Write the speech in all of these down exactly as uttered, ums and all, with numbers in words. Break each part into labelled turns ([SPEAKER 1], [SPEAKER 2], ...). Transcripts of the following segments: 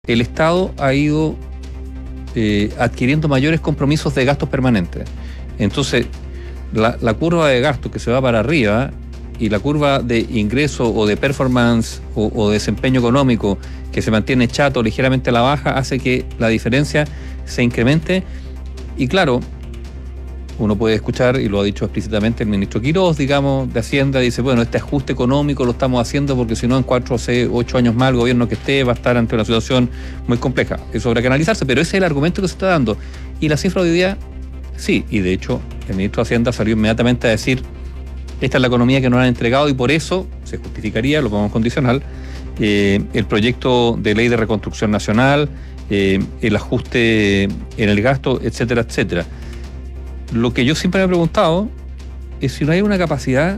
[SPEAKER 1] el Estado ha ido eh, adquiriendo mayores compromisos de gastos permanentes. Entonces, la, la curva de gasto que se va para arriba y la curva de ingreso o de performance o, o desempeño económico que se mantiene chato ligeramente a la baja hace que la diferencia se incremente. Y claro, uno puede escuchar, y lo ha dicho explícitamente el ministro Quirós, digamos, de Hacienda, dice, bueno, este ajuste económico lo estamos haciendo porque si no en cuatro o ocho años más el gobierno que esté va a estar ante una situación muy compleja. Eso habrá que analizarse, pero ese es el argumento que se está dando. Y la cifra de hoy día, sí, y de hecho el ministro de Hacienda salió inmediatamente a decir, esta es la economía que nos han entregado y por eso se justificaría, lo ponemos condicional, eh, el proyecto de ley de reconstrucción nacional, eh, el ajuste en el gasto, etcétera, etcétera. Lo que yo siempre me he preguntado es si no hay una capacidad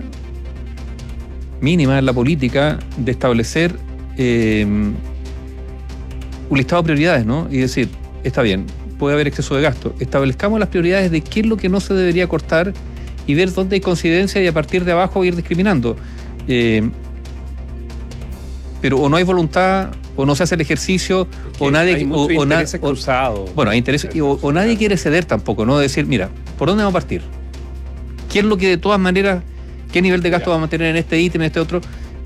[SPEAKER 1] mínima en la política de establecer eh, un listado de prioridades, ¿no? Y decir, está bien, puede haber exceso de gasto, establezcamos las prioridades de qué es lo que no se debería cortar y ver dónde hay coincidencia y a partir de abajo ir discriminando. Eh, pero o no hay voluntad, o no se hace el ejercicio, o nadie...
[SPEAKER 2] Hay mucho
[SPEAKER 1] o, o
[SPEAKER 2] interés
[SPEAKER 1] na,
[SPEAKER 2] cruzado.
[SPEAKER 1] Bueno, hay interés, o, o nadie quiere ceder tampoco, ¿no? Decir, mira, ¿por dónde vamos a partir? ¿Qué es lo que de todas maneras, qué nivel de gasto vamos a tener en este ítem, en este otro?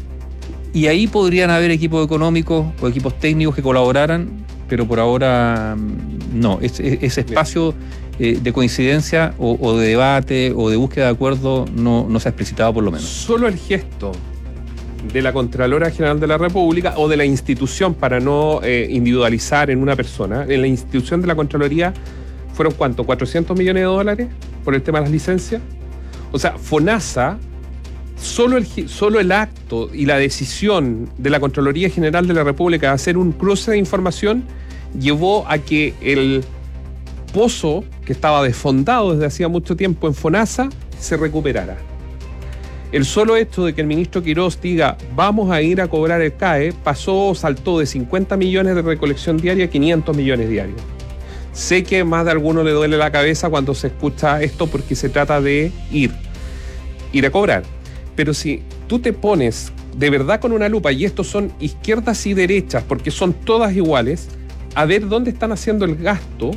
[SPEAKER 1] Y ahí podrían haber equipos económicos o equipos técnicos que colaboraran, pero por ahora no. Ese, ese espacio eh, de coincidencia o, o de debate o de búsqueda de acuerdo no, no se ha explicitado por lo menos.
[SPEAKER 2] Solo el gesto de la Contralora General de la República o de la institución, para no eh, individualizar en una persona, en la institución de la Contraloría fueron ¿cuánto? ¿cuatrocientos millones de dólares por el tema de las licencias? O sea, FONASA, solo el, solo el acto y la decisión de la Contraloría General de la República de hacer un cruce de información llevó a que el pozo que estaba desfondado desde hacía mucho tiempo en FONASA se recuperara. El solo hecho de que el ministro Quirós diga vamos a ir a cobrar el C A E pasó, saltó de cincuenta millones de recolección diaria a quinientos millones diarios. Sé que más de alguno le duele la cabeza cuando se escucha esto porque se trata de ir, ir a cobrar. Pero si tú te pones de verdad con una lupa, y estos son izquierdas y derechas porque son todas iguales, a ver dónde están haciendo el gasto,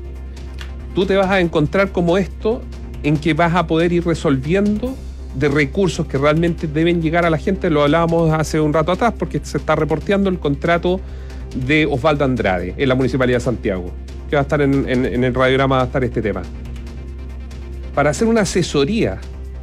[SPEAKER 2] tú te vas a encontrar como esto en que vas a poder ir resolviendo de recursos que realmente deben llegar a la gente. Lo hablábamos hace un rato atrás porque se está reporteando el contrato de Osvaldo Andrade en la Municipalidad de Santiago, que va a estar en, en, en el radiograma, va a estar este tema, para hacer una asesoría,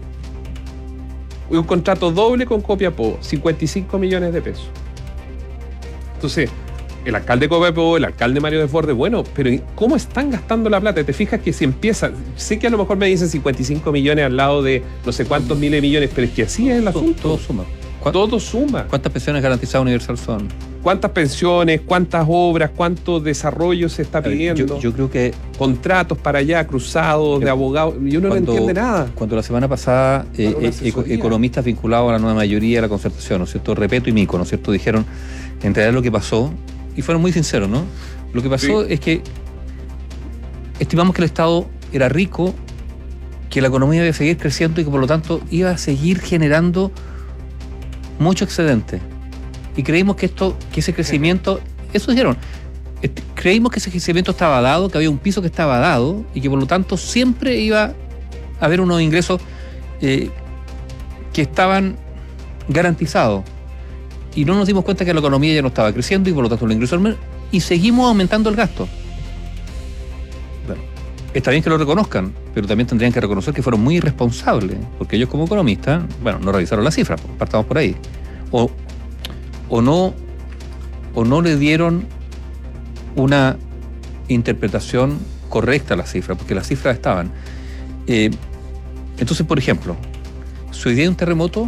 [SPEAKER 2] un contrato doble con Copiapó, cincuenta y cinco millones de pesos. Entonces, el alcalde de Copiapó, el alcalde Mario Desbordes, bueno, pero ¿cómo están gastando la plata? Te fijas que si empieza, sé que a lo mejor me dicen cincuenta y cinco millones al lado de no sé cuántos miles de millones, pero es que así es el asunto.
[SPEAKER 1] Todo, todo suma.
[SPEAKER 2] Todo suma.
[SPEAKER 1] ¿Cuántas pensiones garantizadas universal son?
[SPEAKER 2] ¿Cuántas pensiones, cuántas obras, cuánto desarrollo se está pidiendo?
[SPEAKER 1] Yo, yo creo que...
[SPEAKER 2] Contratos para allá, cruzados de abogados, y uno
[SPEAKER 1] cuando,
[SPEAKER 2] no entiende nada.
[SPEAKER 1] Cuando la semana pasada eh, eh, economistas vinculados a la nueva mayoría de la concertación, ¿no es cierto? Repeto y Mico, ¿no es cierto? Dijeron, en realidad lo que pasó, y fueron muy sinceros, ¿no? Lo que pasó sí. es que estimamos que el Estado era rico, que la economía iba a seguir creciendo y que por lo tanto iba a seguir generando mucho excedente. Y creímos que esto, que ese crecimiento, eso dijeron, este, creímos que ese crecimiento estaba dado, que había un piso que estaba dado y que por lo tanto siempre iba a haber unos ingresos eh, que estaban garantizados. Y no nos dimos cuenta que la economía ya no estaba creciendo y por lo tanto los ingresos y seguimos aumentando el gasto. Bueno, está bien que lo reconozcan, pero también tendrían que reconocer que fueron muy irresponsables, porque ellos como economistas, bueno, no revisaron las cifras, partamos por ahí. O, o no, o no le dieron una interpretación correcta a las cifras, porque las cifras estaban. Eh, entonces, por ejemplo, si hoy día hay un terremoto,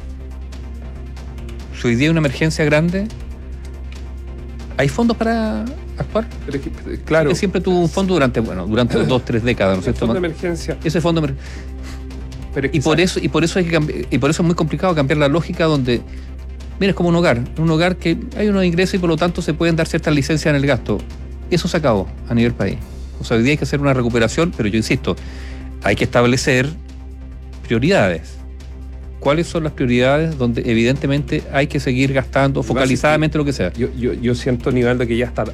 [SPEAKER 1] si hoy día hay una emergencia grande, ¿hay fondos para actuar?
[SPEAKER 2] Pero es que, claro.
[SPEAKER 1] Es siempre tuvo un fondo durante, bueno, durante dos, tres décadas, ¿no es cierto?
[SPEAKER 2] Fondo de emergencia.
[SPEAKER 1] Ese fondo de Pero es que y por eso, y por eso hay que cambiar, y por eso es muy complicado cambiar la lógica donde, mira, es como un hogar, un hogar que hay unos ingresos y por lo tanto se pueden dar ciertas licencias en el gasto. Eso se acabó a nivel país. O sea, hoy día hay que hacer una recuperación, pero yo insisto, hay que establecer prioridades. cuáles son las prioridades donde evidentemente hay que seguir gastando focalizadamente lo que sea.
[SPEAKER 2] Yo, yo, yo siento, Nivaldo, que ya está